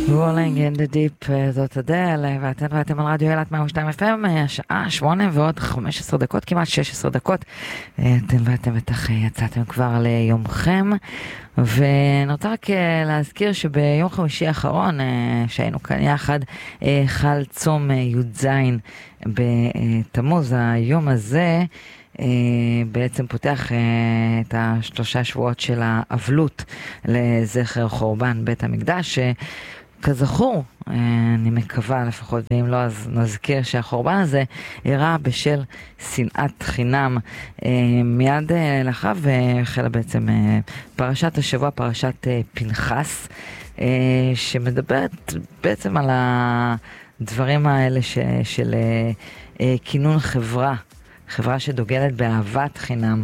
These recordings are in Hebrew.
Rolling in the Deep, זאת אדל, ואתם על רדיו אילת 102 FM, השעה 8 ועוד 15 דקות, כמעט 16 דקות. ואתם בטח יצאתם כבר ליומכם, ואני רוצה רק להזכיר שביום חמישי האחרון, שהיינו כאן יחד, חל צום י"ז בתמוז. היום הזה בעצם פותח את השלושה שבועות של האבלות לזכר חורבן בית המקדש, כזכור, אני מקווה לפחות, ואם לא אז נזכיר שהחורבן הזה אירע בשל שנאת חינם. מיד לאחריו החלה בעצם פרשת השבוע, פרשת פנחס, שמדברת בעצם על הדברים האלה של כינון חברה שדוגלת באהבת חינם.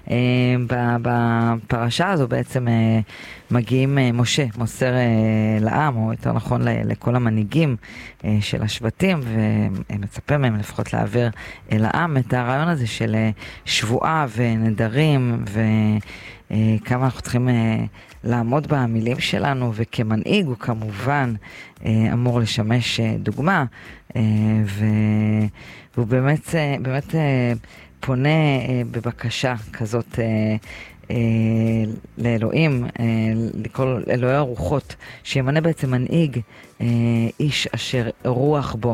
בפרשה הזו בעצם מגיעים, משה מוסר לעם, או יותר נכון לכל המנהיגים של השבטים, ומצפה מהם לפחות להעביר אל העם את הרעיון הזה של שבועה ונדרים, וכמה אנחנו צריכים לעמוד במילים שלנו, וכמנהיג הוא כמובן אמור לשמש דוגמה, והוא באמת פונה בבקשה כזאת לאלוהים, לכל אלוהי הרוחות, שימנה בעצם מנהיג, איש אשר רוח בו.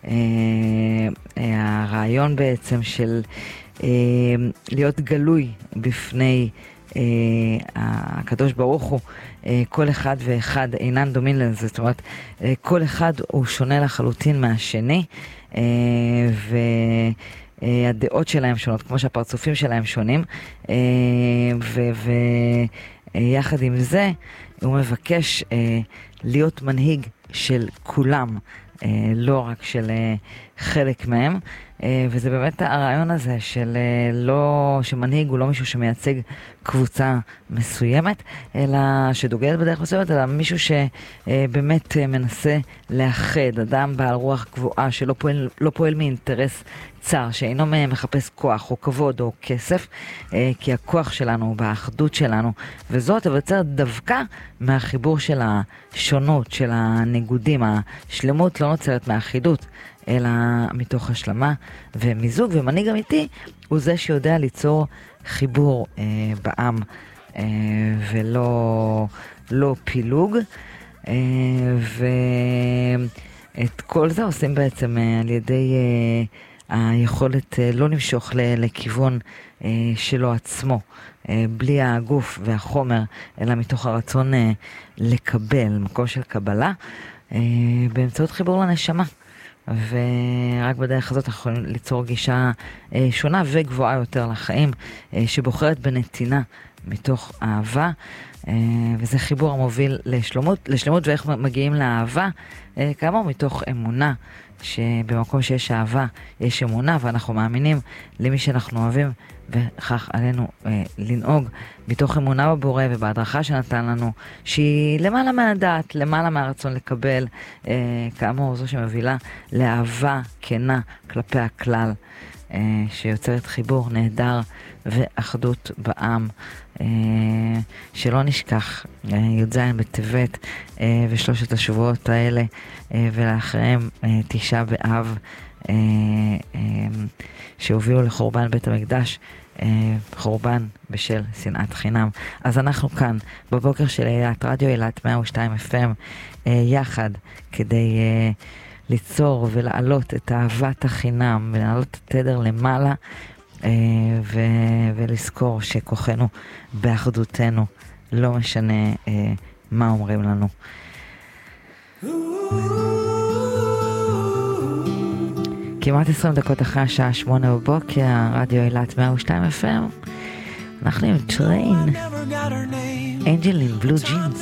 הרעיון בעצם של להיות גלוי בפני הקדוש ברוך הוא, כל אחד ואחד אינן דומין לזה, זאת אומרת, כל אחד הוא שונה לחלוטין מהשני, הדעות שלהם שונות, כמו שהפרצופים שלהם שונים, ויחד עם זה הוא מבקש להיות מנהיג של כולם, לא רק של חלק מהם, וזה באמת הרעיון הזה של שמנהיג הוא לא מישהו שמייצג קבוצה מסוימת, אלא שדוגלת בדרך מסוימת, אלא מישהו שבאמת מנסה לאחד, אדם בעל רוח גבוהה שלא פועל מאינטרס צר, שאינו מחפש כוח או כבוד או כסף, כי הכוח שלנו הוא באחדות שלנו, וזאת תבצר דווקא מהחיבור של השונות, של הניגודים. השלמות לא נוצרת מהאחידות, אלא מתוך השלמה ומיזוג, ומנהיג אמיתי הוא זה שיודע ליצור חיבור בעם, ולא פילוג, ואת כל זה עושים בעצם על ידי היכולת לא נמשוך לכיוון שלו עצמו, בלי הגוף והחומר, אלא מתוך הרצון לקבל, מקום של קבלה, באמצעות חיבור לנשמה. ורק בדרך הזאת אנחנו יכולים ליצור גישה שונה וגבוהה יותר לחיים, שבוחרת בנתינה מתוך אהבה, וזה חיבור המוביל לשלמות. ואיך מגיעים לאהבה? כאמור, מתוך אמונה, שבמקום שיש אהבה יש אמונה, ואנחנו מאמינים למי שאנחנו אוהבים, וכך עלינו לנהוג מתוך אמונה בבורא ובהדרכה שנתן לנו, שהיא למעלה מהדעת, למעלה מהרצון לקבל, כאמור זו שמובילה לאהבה כנה כלפי הכלל, שיוצרת חיבור נהדר ואחדות בעם. שלא נשכח י"ז בטבת ושלושת השבועות האלה, ולאחריהם תשעה באב, שהובילו לחורבן בית המקדש, חורבן בשל שנאת חינם. אז אנחנו כאן בבוקר של אילת, רדיו אילת 102 FM, יחד כדי ליצור ולעלות את אהבת החינם ולעלות את התדר למעלה, ולזכור שכוחנו באחדותנו, לא משנה מה אומרים לנו. כמעט 20 דקות אחרי השעה 8 בבוקר, רדיו אילת 102 FM, אנחנו עם טריין, אנג'ל אין בלו ג'ינס.